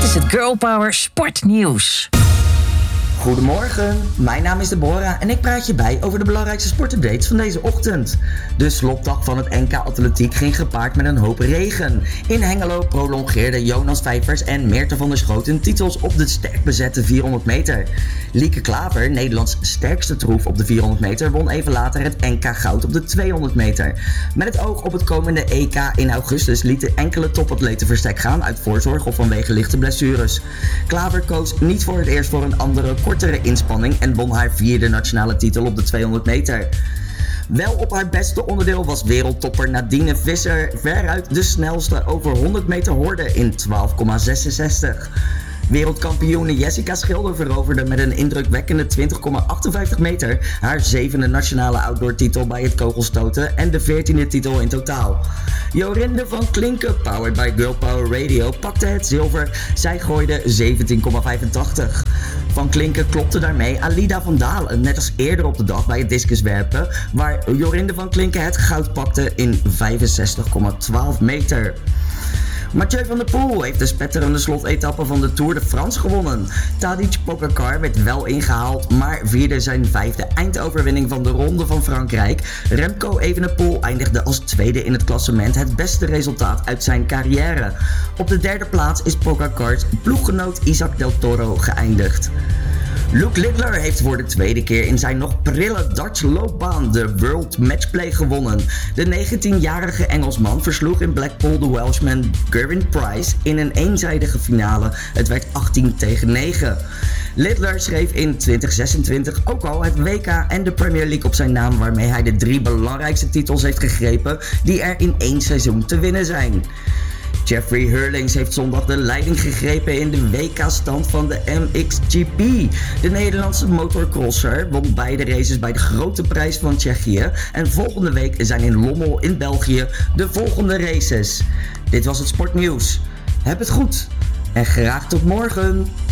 is het Girl Power Sportnieuws. Goedemorgen, mijn naam is Deborah en ik praat je bij over de belangrijkste sportupdates van deze ochtend. De slotdag van het NK Atletiek ging gepaard met een hoop regen. In Hengelo prolongeerden Jonas Vijvers en Meerte van der Schoot hun titels op de sterk bezette 400 meter. Lieke Klaver, Nederlands sterkste troef op de 400 meter, won even later het NK goud op de 200 meter. Met het oog op het komende EK in augustus lieten enkele topatleten verstek gaan uit voorzorg of vanwege lichte blessures. Klaver koos niet voor het eerst voor een andere kortere inspanning en won haar 4e nationale titel op de 200 meter. Wel op haar beste onderdeel was wereldtopper Nadine Visser veruit de snelste over 100 meter horde in 12,66. Wereldkampioene Jessica Schilder veroverde met een indrukwekkende 20,58 meter haar 7e nationale outdoor-titel bij het kogelstoten en de 14e titel in totaal. Jorinde van Klinken, powered by Girl Power Radio, pakte het zilver. Zij gooide 17,85. Van Klinken klopte daarmee Alida van Dalen, net als eerder op de dag bij het discuswerpen, waar Jorinde van Klinken het goud pakte in 65,12 meter. Mathieu van der Poel heeft de spetterende slotetappe van de Tour de France gewonnen. Tadej Pogacar werd wel ingehaald, maar vierde zijn 5e eindoverwinning van de Ronde van Frankrijk. Remco Evenepoel eindigde als tweede in het klassement, het beste resultaat uit zijn carrière. Op de 3e plaats is Pogacars ploeggenoot Isaac del Toro geëindigd. Luke Littler heeft voor de 2e keer in zijn nog prille dartsloopbaan de World Matchplay gewonnen. De 19-jarige Engelsman versloeg in Blackpool de Welshman Geraint Price in een eenzijdige finale. Het werd 18-9. Littler schreef in 2026 ook al het WK en de Premier League op zijn naam, waarmee hij de 3 belangrijkste titels heeft gegrepen die er in 1 seizoen te winnen zijn. Jeffrey Hurlings heeft zondag de leiding gegrepen in de WK-stand van de MXGP. De Nederlandse motorcrosser won beide races bij de Grote Prijs van Tsjechië en volgende week zijn in Lommel in België de volgende races. Dit was het sportnieuws. Heb het goed en graag tot morgen!